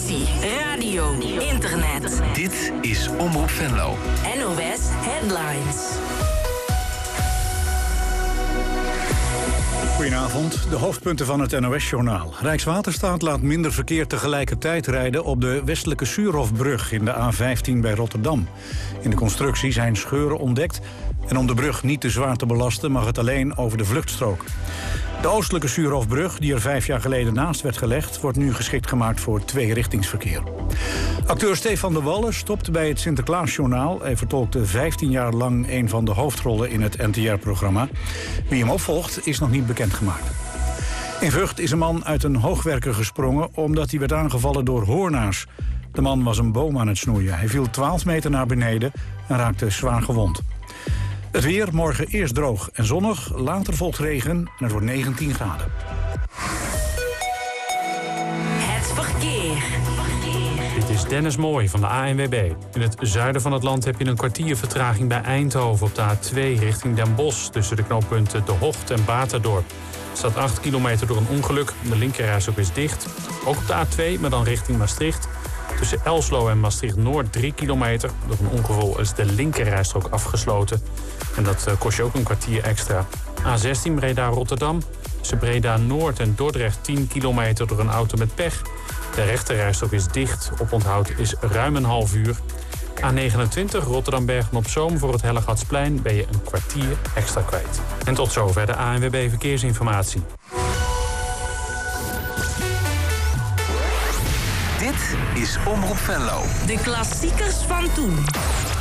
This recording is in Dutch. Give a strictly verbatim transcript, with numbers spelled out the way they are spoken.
televisie, radio, internet. Dit is Omroep Venlo. N O S Headlines. Goedenavond, de hoofdpunten van het N O S-journaal. Rijkswaterstaat laat minder verkeer tegelijkertijd rijden op de westelijke Suurhofbrug in de A vijftien bij Rotterdam. In de constructie zijn scheuren ontdekt en om de brug niet te zwaar te belasten mag het alleen over de vluchtstrook. De oostelijke Suurhofbrug, die er vijf jaar geleden naast werd gelegd, wordt nu geschikt gemaakt voor tweerichtingsverkeer. Acteur Stefan de Wallen stopt bij het Sinterklaasjournaal. Hij vertolkte vijftien jaar lang een van de hoofdrollen in het N T R-programma. Wie hem opvolgt is nog niet bekendgemaakt. In Vught is een man uit een hoogwerker gesprongen omdat hij werd aangevallen door hoornaars. De man was een boom aan het snoeien. Hij viel twaalf meter naar beneden en raakte zwaar gewond. Het weer, morgen eerst droog en zonnig, later volgt regen en het wordt negentien graden. Het verkeer. Dit is Dennis Mooij van de A N W B. In het zuiden van het land heb je een kwartier vertraging bij Eindhoven op de A twee richting Den Bosch tussen de knooppunten De Hocht en Baterdorp. Er staat acht kilometer door een ongeluk. De linkerrijstrook is dicht. Ook op de A twee, maar dan richting Maastricht. Tussen Elslo en Maastricht-Noord drie kilometer. Door een ongeval is de linkerrijstrook afgesloten. En dat kost je ook een kwartier extra. A zestien Breda-Rotterdam. Tussen Breda-Noord en Dordrecht tien kilometer door een auto met pech. De rechterrijstrook is dicht. Oponthoud is ruim een half uur. A negenentwintig Rotterdam-Bergen-op-Zoom voor het Hellegatsplein ben je een kwartier extra kwijt. En tot zover de A N W B Verkeersinformatie. Dit is Omroep Venlo. De klassiekers van toen.